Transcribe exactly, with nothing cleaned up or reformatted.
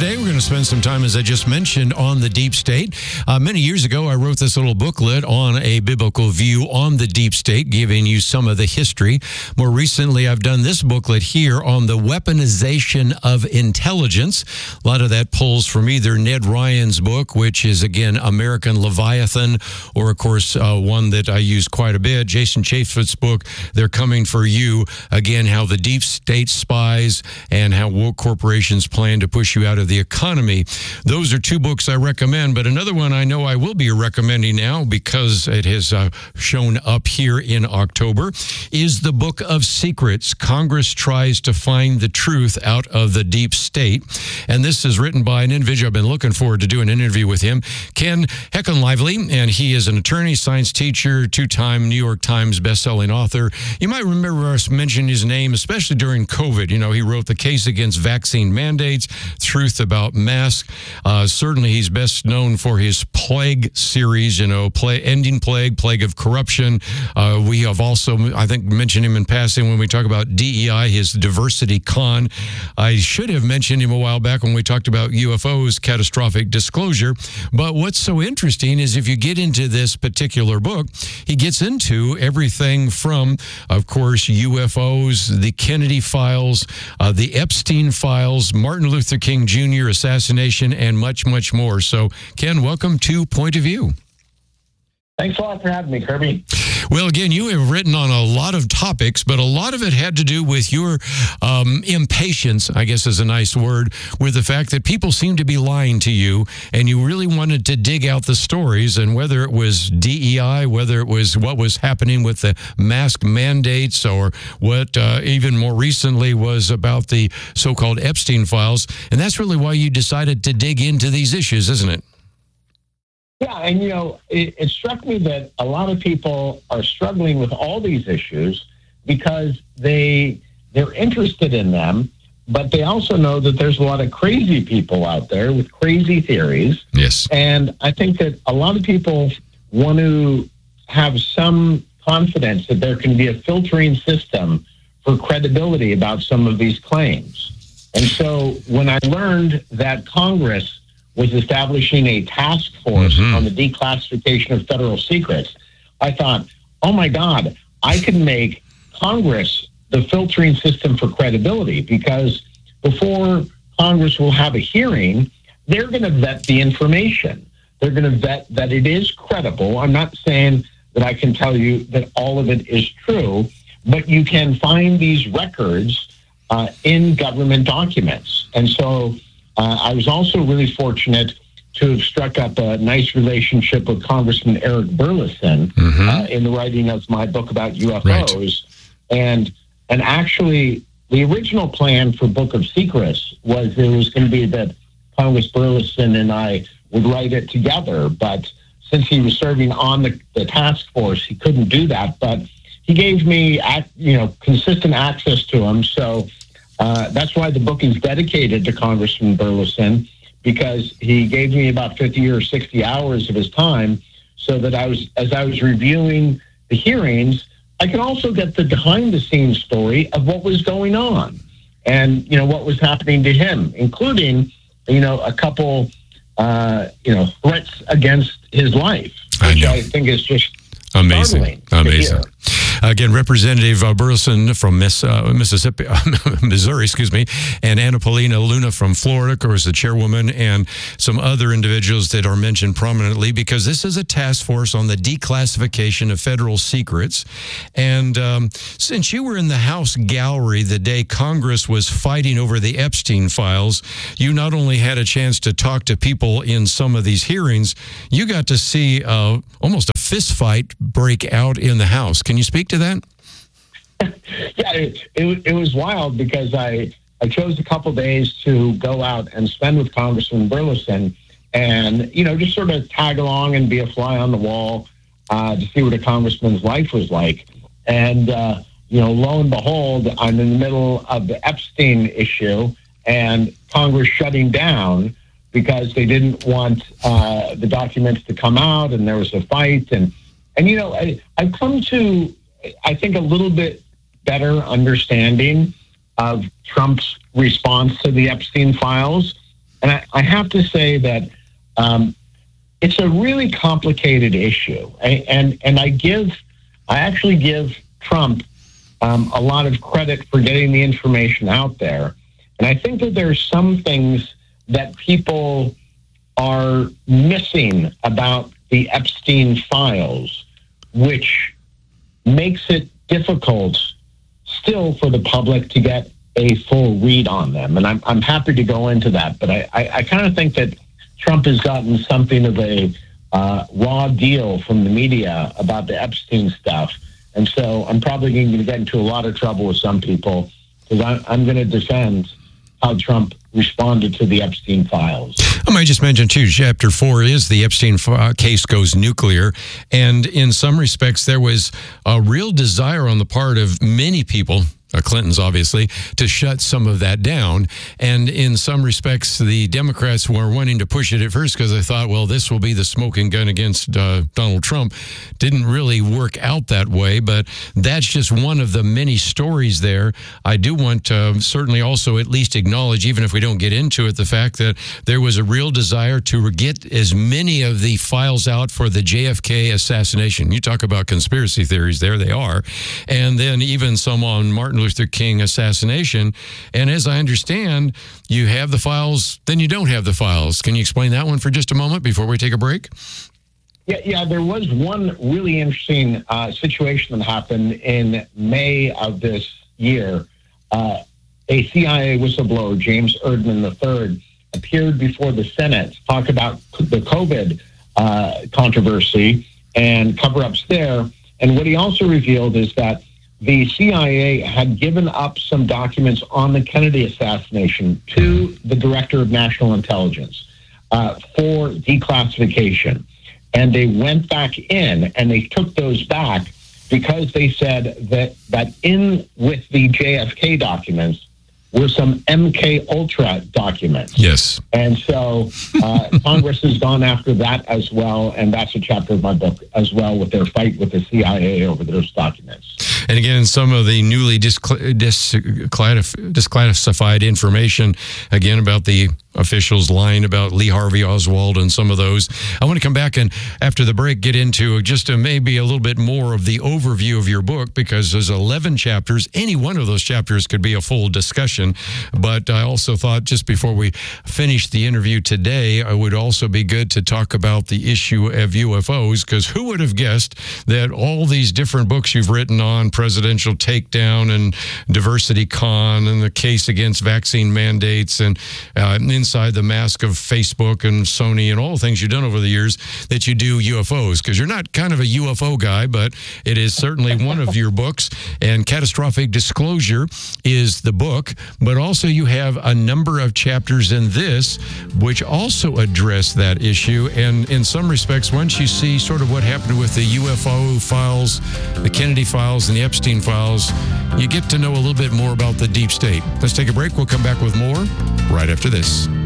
today we're going to spend some time, as I just mentioned, on the deep state. Uh, many years ago, I wrote this little booklet on a biblical view on the deep state, giving you some of the history. More recently, I've done this booklet here on the weaponization of intelligence. A lot of that pulls from either Ned Ryan's book, which is, again, American Leviathan, or, of course, uh, one that I use quite a bit, Jason Chaffetz's book, They're Coming for You. Again, how the deep state spies and how woke corporations plan to push you out of the economy. Those are two books I recommend, but another one I know I will be recommending now because it has uh, shown up here in October is the Book of Secrets. Congress Tries to Find the Truth Out of the Deep State. And this is written by an individual. I've been looking forward to doing an interview with him, Ken Heckenlively, and he is an attorney, science teacher, two-time New York Times best-selling author. You might remember us mentioning his name, especially during COVID. You know, he wrote The Case Against Vaccine Mandates, Truth About Masks. Uh, certainly, he's best known for his Plague series, you know, play, Ending Plague, Plague of Corruption. Uh, we have also, I think, mentioned him in passing when we talk about D E I, his Diversity Con. I should have mentioned him a while back when we talked about U F Os, Catastrophic Disclosure. But what's so interesting is if you get into this particular book, he gets into everything from, of course, U F Os, the Kennedy files, uh, the Epstein files, Martin Luther King Junior assassination, and much, much more. So, Ken, welcome to Point of View. Thanks a lot for having me, Kirby. Well, again, you have written on a lot of topics, but a lot of it had to do with your um, impatience, I guess is a nice word, with the fact that people seem to be lying to you, and you really wanted to dig out the stories, and whether it was D E I, whether it was what was happening with the mask mandates, or what uh, even more recently was about the so-called Epstein files, and that's really why you decided to dig into these issues, isn't it? Yeah, and you know, it, it struck me that a lot of people are struggling with all these issues because they they're interested in them, but they also know that there's a lot of crazy people out there with crazy theories. Yes. And I think that a lot of people want to have some confidence that there can be a filtering system for credibility about some of these claims. And so when I learned that Congress was establishing a task force mm-hmm. on the declassification of federal secrets, I thought, oh my God, I can make Congress the filtering system for credibility, because before Congress will have a hearing, they're going to vet the information. They're going to vet that it is credible. I'm not saying that I can tell you that all of it is true, but you can find these records uh, in government documents. And so Uh, I was also really fortunate to have struck up a nice relationship with Congressman Eric Burlison mm-hmm. uh, in the writing of my book about U F Os. Right. And and actually, the original plan for Book of Secrets was it was going to be that Congress Burlison and I would write it together. But since he was serving on the, the task force, he couldn't do that. But he gave me, you know, consistent access to him. So Uh, that's why the book is dedicated to Congressman Burlison, because he gave me about fifty or sixty hours of his time so that I was, as I was reviewing the hearings, I could also get the behind-the-scenes story of what was going on and, you know, what was happening to him, including, you know, a couple, uh, you know, threats against his life, which I, I think is just amazing. Amazing. Again, Representative uh, Burlison from Miss, uh, Mississippi, Missouri, excuse me, and Anna Paulina Luna from Florida, of course, the chairwoman, and some other individuals that are mentioned prominently, because this is a task force on the declassification of federal secrets. And um, since you were in the House gallery the day Congress was fighting over the Epstein files, you not only had a chance to talk to people in some of these hearings, you got to see uh, almost a fist fight break out in the House. Can you speak to that? Yeah, it, it, it was wild because I, I chose a couple days to go out and spend with Congressman Burlison and, you know, just sort of tag along and be a fly on the wall uh, to see what a congressman's life was like. And, uh, you know, lo and behold, I'm in the middle of the Epstein issue and Congress shutting down because they didn't want uh, the documents to come out, and there was a fight. And, and you know, I, I've come to, I think, a little bit better understanding of Trump's response to the Epstein files. And I, I have to say that um, it's a really complicated issue. I, and, and I give, I actually give Trump um, a lot of credit for getting the information out there. And I think that there's some things that people are missing about the Epstein files, which makes it difficult still for the public to get a full read on them. And I'm, I'm happy to go into that, but I, I, I kind of think that Trump has gotten something of a uh, raw deal from the media about the Epstein stuff. And so I'm probably going to get into a lot of trouble with some people because I'm, I'm going to defend how Trump responded to the Epstein files. I might just mention, too, Chapter four is the Epstein uh, case goes nuclear. And in some respects, there was a real desire on the part of many people, uh, Clinton's obviously, to shut some of that down. And in some respects, the Democrats were wanting to push it at first because they thought, well, this will be the smoking gun against uh, Donald Trump. Didn't really work out that way, but that's just one of the many stories there. I do want to certainly also at least acknowledge, even if we don't get into it, the fact that there was a real desire to get as many of the files out for the J F K assassination. You talk about conspiracy theories, there they are. And then even some on Martin Luther King assassination. And as I understand, you have the files, then you don't have the files. Can you explain that one for just a moment before we take a break? Yeah, yeah. There was one really interesting uh, situation that happened in May of this year. Uh, a C I A whistleblower, James Erdman the third, appeared before the Senate to talk about the COVID uh, controversy and cover-ups there. And what he also revealed is that the C I A had given up some documents on the Kennedy assassination to the Director of National Intelligence uh, for declassification. And they went back in and they took those back because they said that, that in with the J F K documents were some M K Ultra documents. Yes. And so uh, Congress has gone after that as well, and that's a chapter of my book as well, with their fight with the C I A over those documents. And again, some of the newly discl- disclassif- disclassified information, again, about the officials lying about Lee Harvey Oswald and some of those. I want to come back and, after the break, get into just a, maybe a little bit more of the overview of your book, because there's eleven chapters. Any one of those chapters could be a full discussion. But I also thought, just before we finish the interview today, it would also be good to talk about the issue of U F Os, because who would have guessed that all these different books you've written on presidential takedown and diversity con and the case against vaccine mandates and uh, inside the mask of Facebook and Sony and all the things you've done over the years, that you do U F Os, because you're not kind of a U F O guy, but it is certainly one of your books. And Catastrophic Disclosure is the book, but also you have a number of chapters in this which also address that issue. And in some respects, once you see sort of what happened with the U F O files, the Kennedy files, and the Epstein files, you get to know a little bit more about the deep state. Let's take a break. We'll come back with more right after this.